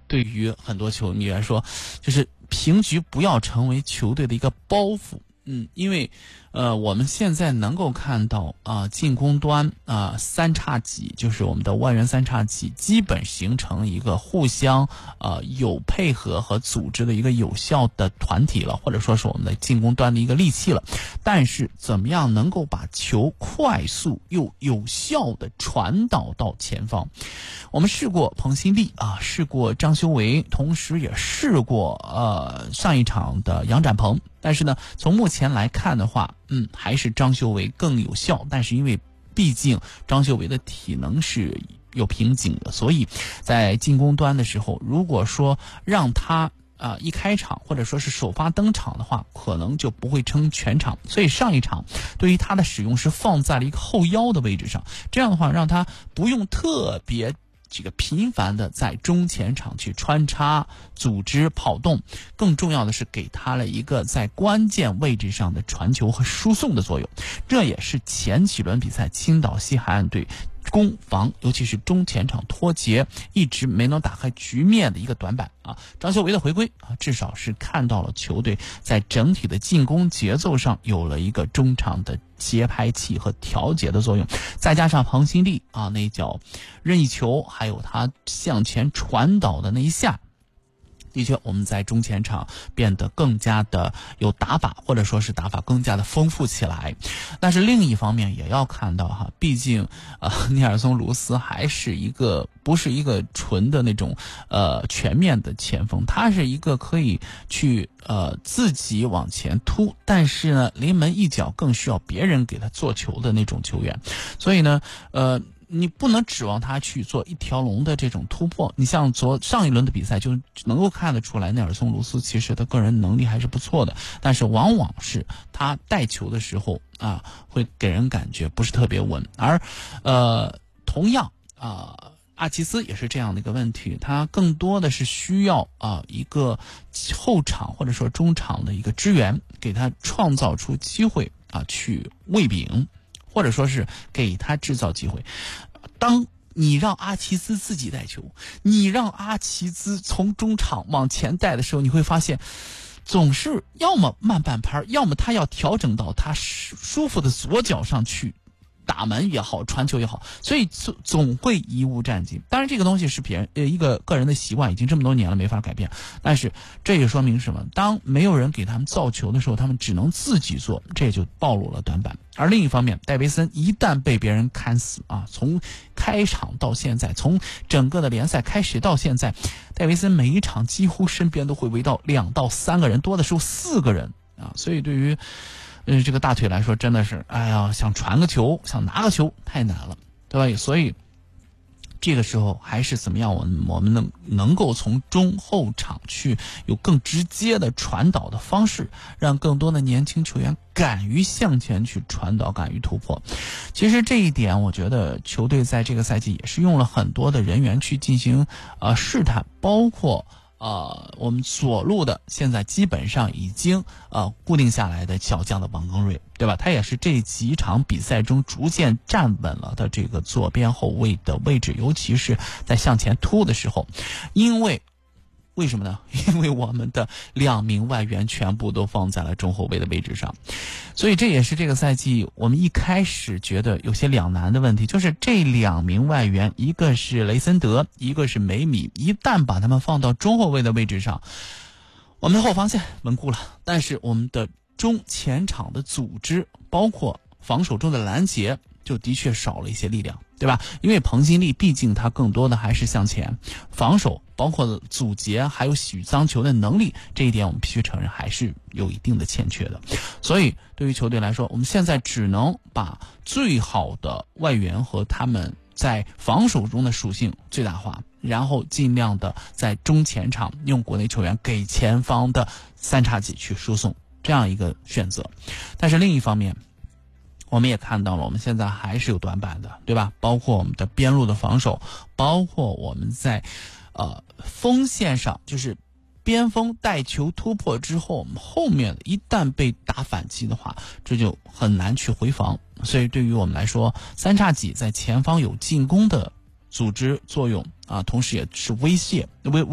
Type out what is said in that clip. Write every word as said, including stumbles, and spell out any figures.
对于很多球迷来说，就是平局不要成为球队的一个包袱。嗯，因为，呃，我们现在能够看到啊、呃，进攻端啊、呃，三叉戟就是我们的外援三叉戟，基本形成一个互相呃有配合和组织的一个有效的团体了，或者说是我们的进攻端的一个利器了。但是，怎么样能够把球快速又有效的传导到前方？我们试过彭新立啊，试过张修为，同时也试过呃上一场的杨展鹏。但是呢，从目前来看的话，嗯，还是张修为更有效。但是因为毕竟张修为的体能是有瓶颈的，所以在进攻端的时候，如果说让他啊、呃、一开场或者说是首发登场的话，可能就不会撑全场。所以上一场对于他的使用是放在了一个后腰的位置上，这样的话让他不用特别这个频繁的在中前场去穿插、组织、跑动，更重要的是给他了一个在关键位置上的传球和输送的作用。这也是前几轮比赛青岛西海岸队攻防，尤其是中前场脱节一直没能打开局面的一个短板啊。张修为的回归啊，至少是看到了球队在整体的进攻节奏上有了一个中场的节拍器和调节的作用，再加上彭新立啊那一脚任意球，还有他向前传导的那一下，的确我们在中前场变得更加的有打法，或者说是打法更加的丰富起来。但是另一方面也要看到哈，毕竟呃尼尔松卢斯还是一个不是一个纯的那种呃全面的前锋，他是一个可以去呃自己往前突，但是呢临门一脚更需要别人给他做球的那种球员。所以呢呃你不能指望他去做一条龙的这种突破。你像昨上一轮的比赛就能够看得出来，内尔松卢斯其实他个人能力还是不错的，但是往往是他带球的时候啊，会给人感觉不是特别稳。而呃，同样啊。阿奇斯也是这样的一个问题，他更多的是需要啊一个后场或者说中场的一个支援，给他创造出机会啊去喂饼，或者说是给他制造机会。当你让阿奇斯自己带球，你让阿奇斯从中场往前带的时候，你会发现总是要么慢半拍，要么他要调整到他舒服的左脚上去打门也好，传球也好，所以总总会贻误战绩。当然这个东西是别人呃一个个人的习惯，已经这么多年了没法改变。但是这也说明什么？当没有人给他们造球的时候，他们只能自己做，这也就暴露了短板。而另一方面，戴维森一旦被别人看死啊，从开场到现在，从整个的联赛开始到现在，戴维森每一场几乎身边都会围到两到三个人，多的时候四个人啊。所以对于嗯，这个大腿来说真的是，哎呀，想传个球，想拿个球太难了，对吧？所以这个时候还是怎么样，我们我们能能够从中后场去有更直接的传导的方式，让更多的年轻球员敢于向前去传导，敢于突破。其实这一点，我觉得球队在这个赛季也是用了很多的人员去进行呃试探，包括。呃，我们左路的现在基本上已经呃固定下来的小将的王庚瑞，对吧？他也是这几场比赛中逐渐站稳了的这个左边后卫的位置，尤其是在向前突的时候，因为为什么呢？因为我们的两名外援全部都放在了中后卫的位置上，所以这也是这个赛季我们一开始觉得有些两难的问题，就是这两名外援，一个是雷森德，一个是梅米，一旦把他们放到中后卫的位置上，我们的后防线稳固了，但是我们的中前场的组织，包括防守中的拦截，就的确少了一些力量，对吧？因为彭新立毕竟他更多的还是向前防守，包括阻截还有许脏球的能力，这一点我们必须承认还是有一定的欠缺的。所以对于球队来说，我们现在只能把最好的外援和他们在防守中的属性最大化，然后尽量的在中前场用国内球员给前方的三叉戟去输送，这样一个选择。但是另一方面，我们也看到了，我们现在还是有短板的，对吧？包括我们的边路的防守，包括我们在呃锋线上，就是边锋带球突破之后，我们后面一旦被打反击的话，这就很难去回防。所以对于我们来说，三叉戟在前方有进攻的组织作用啊，同时也是威胁威